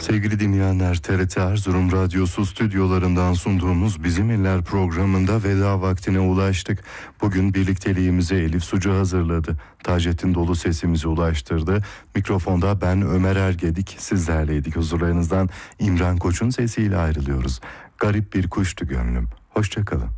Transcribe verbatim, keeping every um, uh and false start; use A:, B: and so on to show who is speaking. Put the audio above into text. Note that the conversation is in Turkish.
A: Sevgili dinleyenler, T R T Erzurum Radyosu stüdyolarından sunduğumuz Bizim İller programında veda vaktine ulaştık. Bugün birlikteliğimizi Elif Sucu hazırladı. Taceddin dolu sesimizi ulaştırdı. Mikrofonda ben Ömer Ergedik sizlerleydik. Huzurlarınızdan İmran Koç'un sesiyle ayrılıyoruz. Garip bir kuştu gönlüm. Hoşça kalın.